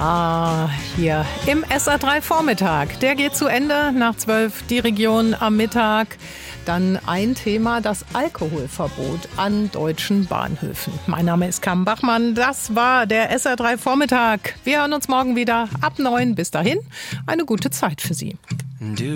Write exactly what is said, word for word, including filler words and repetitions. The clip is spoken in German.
Ja, hier im S R drei Vormittag. Der geht zu Ende nach zwölf, die Region am Mittag. Dann ein Thema, das Alkoholverbot an deutschen Bahnhöfen. Mein Name ist Carmen Bachmann. Das war der S R drei Vormittag. Wir hören uns morgen wieder ab neun. Bis dahin, eine gute Zeit für Sie.